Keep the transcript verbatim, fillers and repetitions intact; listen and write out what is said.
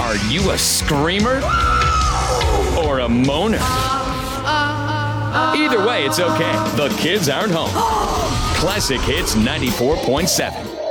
Are you a screamer or a moaner? Either way, it's okay. The kids aren't home. Classic Hits ninety-four point seven.